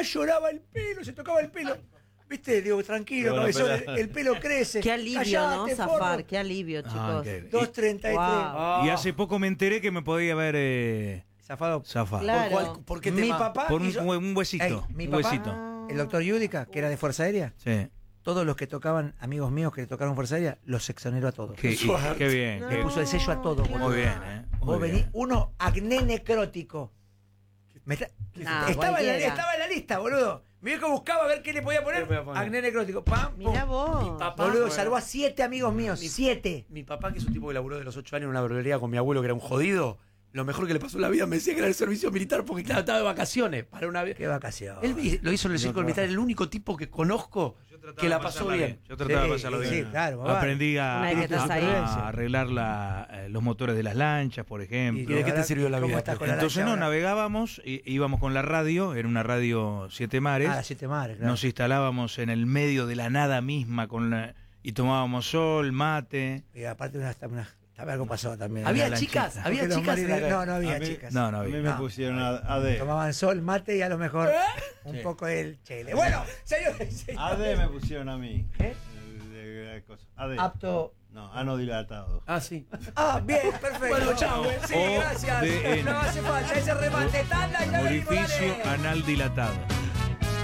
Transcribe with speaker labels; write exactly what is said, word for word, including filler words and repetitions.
Speaker 1: lloraba el pelo, se tocaba el pelo. ¿Viste? Digo, tranquilo,
Speaker 2: Bueno,
Speaker 1: cabezón,
Speaker 2: pero-
Speaker 1: el, el pelo crece.
Speaker 3: Qué alivio,
Speaker 1: Callate,
Speaker 3: ¿no?
Speaker 1: forro.
Speaker 3: Zafar, qué alivio, chicos.
Speaker 4: Ah, qué-
Speaker 1: dos treinta y tres.
Speaker 3: Wow.
Speaker 4: Y hace poco me enteré que me podía haber eh,
Speaker 1: Zafado.
Speaker 4: zafado.
Speaker 3: Claro.
Speaker 2: ¿Por, cuál- por qué
Speaker 1: Mi
Speaker 2: tema?
Speaker 1: papá
Speaker 4: Por un,
Speaker 1: hizo-
Speaker 4: un huesito.
Speaker 1: Ey, mi
Speaker 4: un
Speaker 1: papá-
Speaker 4: huesito.
Speaker 3: Ah.
Speaker 1: El doctor Yudica, que era de Fuerza Aérea,
Speaker 4: Sí.
Speaker 1: todos los que tocaban, amigos míos que tocaron Fuerza Aérea, los exoneró a todos.
Speaker 4: Qué, y-
Speaker 2: suerte.
Speaker 4: qué bien.
Speaker 3: No.
Speaker 4: qué-
Speaker 1: Le puso el sello a todos. boludo.
Speaker 4: muy bien, ¿eh? Muy
Speaker 1: Vos
Speaker 4: bien.
Speaker 1: venís, uno, acné necrótico. Me está-
Speaker 3: Nah,
Speaker 1: estaba, en la,
Speaker 3: cualquiera.
Speaker 1: estaba en la lista, boludo. Mi viejo buscaba a ver qué le podía poner.
Speaker 2: ¿Qué le podía poner?
Speaker 1: Acné necrótico. Pam, pum.
Speaker 3: Mirá vos.
Speaker 2: Mi papá,
Speaker 1: Boludo,
Speaker 2: bueno.
Speaker 1: salvó a siete amigos míos.
Speaker 2: Mi-
Speaker 1: Siete.
Speaker 2: Mi papá, que es un tipo que laburó de los ocho años en una verdulería con mi abuelo, que era un jodido, lo mejor que le pasó en la vida me decía que era el servicio militar porque, claro, estaba de vacaciones. Para una vez.
Speaker 1: Qué vacación.
Speaker 2: Él vi- lo hizo en el círculo militar, el único tipo que conozco que la pasó bien.
Speaker 4: Yo trataba de
Speaker 1: Sí,
Speaker 4: pasarlo
Speaker 1: sí,
Speaker 4: bien.
Speaker 1: sí, claro, mamá.
Speaker 4: Aprendí a,
Speaker 3: Una vez que estás
Speaker 4: a-
Speaker 3: ahí.
Speaker 4: a arreglar la- eh, los motores de las lanchas, por ejemplo.
Speaker 2: ¿Y de qué te sirvió la
Speaker 1: ¿Cómo
Speaker 2: vida?
Speaker 1: estás con la
Speaker 4: Entonces
Speaker 1: lancha
Speaker 4: no,
Speaker 1: ahora?
Speaker 4: navegábamos, í- íbamos con la radio, era una radio Siete Mares,
Speaker 1: Ah, siete mares, claro.
Speaker 4: nos instalábamos en el medio de la nada misma con la- y tomábamos sol, mate.
Speaker 1: Y aparte, una, una, también algo pasó también.
Speaker 2: ¿Había
Speaker 4: la
Speaker 2: chicas?
Speaker 4: lanchita.
Speaker 2: ¿Había
Speaker 1: Porque los
Speaker 2: chicas? en la-
Speaker 1: marineros- No, no había
Speaker 5: A mí-
Speaker 1: chicas.
Speaker 4: No, no
Speaker 5: A mí
Speaker 4: había.
Speaker 5: me
Speaker 1: No.
Speaker 5: pusieron a, a D.
Speaker 1: Tomaban sol, mate y a lo mejor un
Speaker 2: Sí.
Speaker 1: poco el chile. Bueno, señores, señores.
Speaker 5: A D me pusieron a mí.
Speaker 1: ¿Qué?
Speaker 5: El de- de cosa. A D.
Speaker 1: Apto.
Speaker 5: No, anodilatado.
Speaker 2: Ah, sí.
Speaker 1: Ah, bien, perfecto.
Speaker 2: Bueno, chao, güey.
Speaker 1: Sí,
Speaker 4: O
Speaker 1: gracias.
Speaker 4: de N.
Speaker 1: No hace falta ese remate. Tanda y ya venimos,
Speaker 4: Orificio
Speaker 1: dale.
Speaker 4: anal dilatado.